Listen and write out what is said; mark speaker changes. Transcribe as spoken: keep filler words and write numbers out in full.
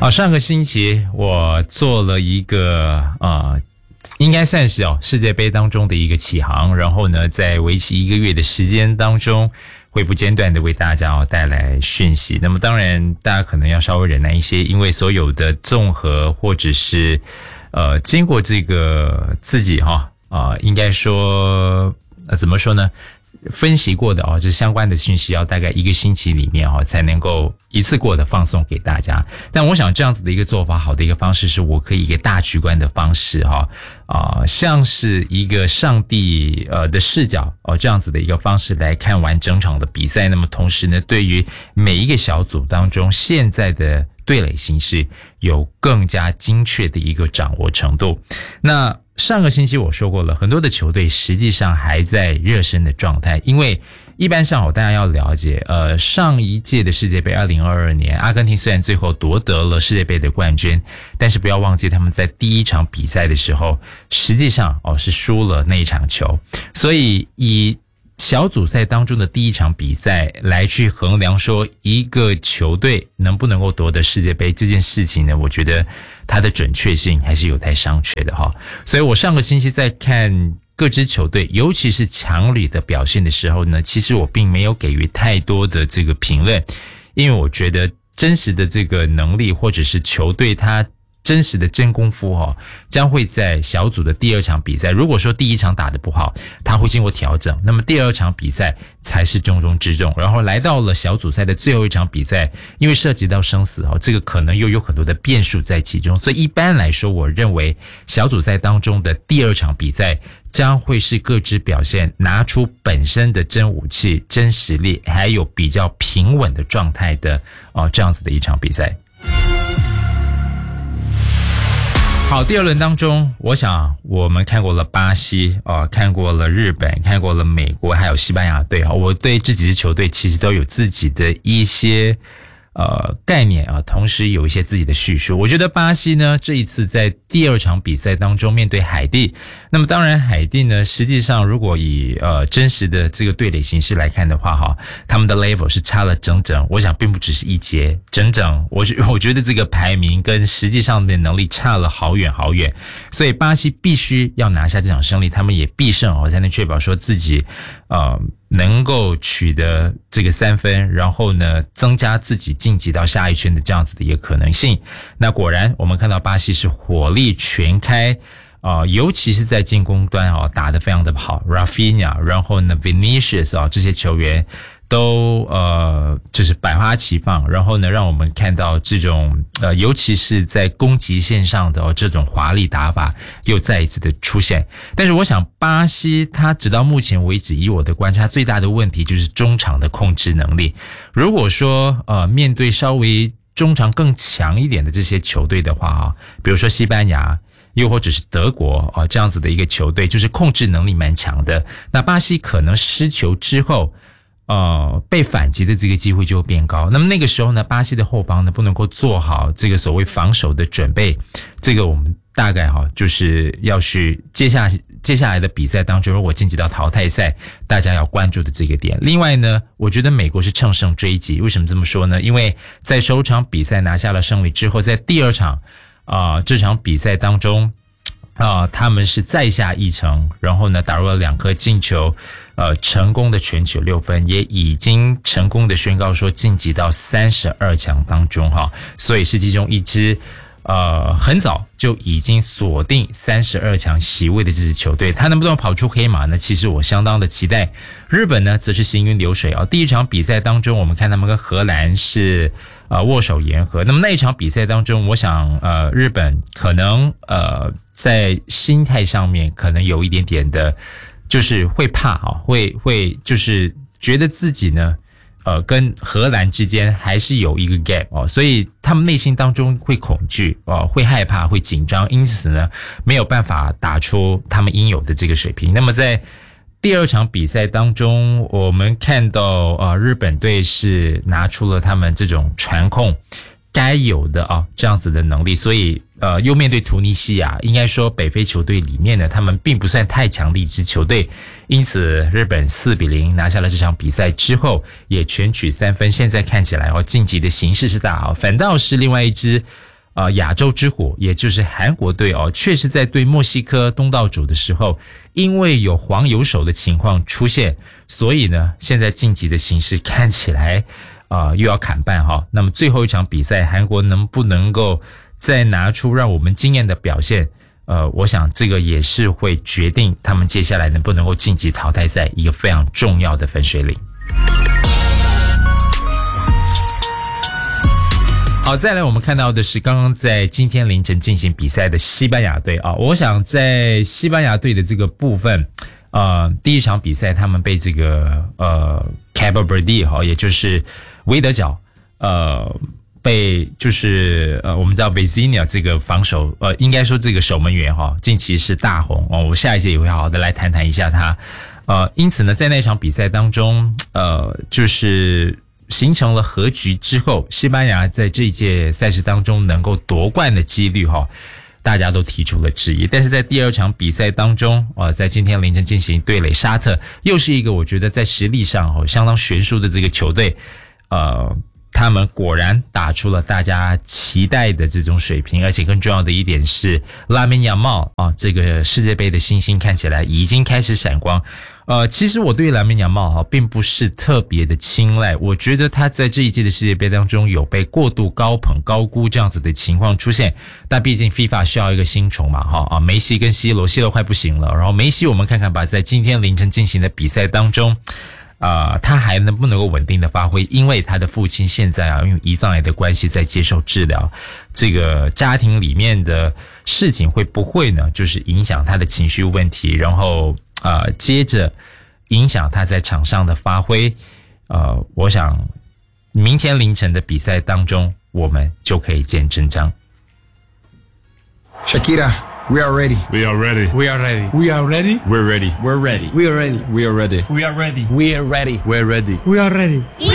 Speaker 1: 好，上个星期我做了一个呃，应该算是哦世界杯当中的一个启航，然后呢，在为期一个月的时间当中，会不间断的为大家哦带来讯息。那么当然，大家可能要稍微忍耐一些，因为所有的综合或者是呃经过这个自己哈啊、呃，应该说呃怎么说呢？分析过的哦，这相关的讯息要大概一个星期里面哦，才能够一次过的放送给大家。但我想这样子的一个做法，好的一个方式是我可以一个大局观的方式哈啊、呃，像是一个上帝呃的视角哦，这样子的一个方式来看完整场的比赛。那么同时呢，对于每一个小组当中现在的对垒形势有更加精确的一个掌握程度。那上个星期我说过了，很多的球队实际上还在热身的状态，因为一般上大家要了解，呃，上一届的世界杯二零二二年，阿根廷虽然最后夺得了世界杯的冠军，但是不要忘记他们在第一场比赛的时候，实际上哦是输了那一场球，所以以小组赛当中的第一场比赛来去衡量说一个球队能不能够夺得世界杯这件事情呢，我觉得它的准确性还是有待商榷的哈。所以我上个星期在看各支球队，尤其是强旅的表现的时候呢，其实我并没有给予太多的这个评论，因为我觉得真实的这个能力或者是球队它真实的真功夫哦，将会在小组的第二场比赛。如果说第一场打得不好，他会经过调整，那么第二场比赛才是重中之重。然后来到了小组赛的最后一场比赛，因为涉及到生死哦，这个可能又有很多的变数在其中，所以一般来说，我认为小组赛当中的第二场比赛将会是各支表现拿出本身的真武器、真实力，还有比较平稳的状态的哦，这样子的一场比赛。好，第二轮当中，我想我们看过了巴西，呃，看过了日本，看过了美国，还有西班牙队啊。我对这几支球队其实都有自己的一些呃概念啊，同时有一些自己的叙述。我觉得巴西呢，这一次在第二场比赛当中面对海地，那么当然海地呢，实际上如果以呃真实的这个对垒形式来看的话哈，他们的 level 是差了整整，我想并不只是一节，整整我我觉得这个排名跟实际上的能力差了好远好远，所以巴西必须要拿下这场胜利，他们也必胜哦，才能确保说自己呃能够取得这个三分，然后呢增加自己晋级到下一圈的这样子的一个可能性。那果然我们看到巴西是火力全开，呃，尤其是在进攻端哦打得非常的好 Rafinha 然后呢 Vinicius 哦这些球员都呃就是百花齐放，然后呢让我们看到这种呃尤其是在攻击线上的、哦、这种华丽打法又再一次的出现。但是我想巴西它直到目前为止以我的观察最大的问题就是中场的控制能力。如果说呃面对稍微中场更强一点的这些球队的话啊，比如说西班牙又或者是德国啊这样子的一个球队，就是控制能力蛮强的，那巴西可能失球之后呃，被反击的这个机会就会变高。那么那个时候呢，巴西的后方呢不能够做好这个所谓防守的准备，这个我们大概哈就是要去接下接下来的比赛当中，如果晋级到淘汰赛，大家要关注的这个点。另外呢，我觉得美国是乘胜追击。为什么这么说呢？因为在首场比赛拿下了胜利之后，在第二场啊、呃、这场比赛当中啊、呃，他们是再下一城，然后呢打入了两颗进球。呃，成功的全取六分，也已经成功的宣告说晋级到三十二强当中哈，所以是其中一支呃很早就已经锁定三十二强席位的这支球队，他能不能跑出黑马呢？其实我相当的期待。日本呢，则是行云流水啊。第一场比赛当中，我们看他们跟荷兰是呃握手言和，那么那一场比赛当中，我想呃日本可能呃在心态上面可能有一点点的。就是会怕啊，会会就是觉得自己呢，呃，跟荷兰之间还是有一个 gap 哦，所以他们内心当中会恐惧哦，会害怕，会紧张，因此呢，没有办法打出他们应有的这个水平。那么在第二场比赛当中，我们看到呃，日本队是拿出了他们这种传控该有的啊这样子的能力，所以呃又面对突尼西亚，应该说北非球队里面呢，他们并不算太强的一支球队，因此日本四比零拿下了这场比赛之后，也全取三分。现在看起来哦，晋级的形势是大好，反倒是另外一支呃亚洲之火，也就是韩国队哦，确实在对墨西哥东道主的时候，因为有黄油手的情况出现，所以呢，现在晋级的形势看起来啊、呃、又要砍半哈、哦。那么最后一场比赛，韩国能不能够再拿出让我们惊艳的表现？呃，我想这个也是会决定他们接下来能不能够晋级淘汰赛一个非常重要的分水岭。好，再来我们看到的是刚刚在今天凌晨进行比赛的西班牙队啊，我想在西班牙队的这个部分，呃，第一场比赛他们被这个呃 Cabo Verde 哈，也就是维德角，呃。被就是呃，我们知道 Vizinha 这个防守，呃，应该说这个守门员哈，近期是大红哦。我下一节也会好好的来谈谈一下他，呃，因此呢，在那场比赛当中，呃，就是形成了和局之后，西班牙在这一届赛事当中能够夺冠的几率哈，大家都提出了质疑。但是在第二场比赛当中，呃，在今天凌晨进行对垒沙特，又是一个我觉得在实力上哦相当悬殊的这个球队，呃。他们果然打出了大家期待的这种水平，而且更重要的一点是，拉米亚茂啊，这个世界杯的新星看起来已经开始闪光。呃，其实我对拉米亚茂哈并不是特别的青睐，我觉得他在这一届的世界杯当中有被过度高捧高估这样子的情况出现。但毕竟 FIFA 需要一个新宠嘛，哈啊，梅西跟 C 罗 ，C 罗快不行了，然后梅西我们看看吧，在今天凌晨进行的比赛当中。呃，他还能不能够稳定的发挥？因为他的父亲现在啊，因为胰脏癌的关系在接受治疗，这个家庭里面的事情会不会呢？就是影响他的情绪问题，然后呃，接着影响他在场上的发挥。呃，我想明天凌晨的比赛当中，我们就可以见真章。
Speaker 2: Shakira。We are ready.
Speaker 3: We are ready.
Speaker 4: We are ready.
Speaker 2: We are ready.
Speaker 3: We're ready.
Speaker 4: We're ready.
Speaker 2: We are ready.
Speaker 4: We are ready.
Speaker 2: We are ready.
Speaker 4: We are ready.
Speaker 2: We're ready.
Speaker 4: We are ready.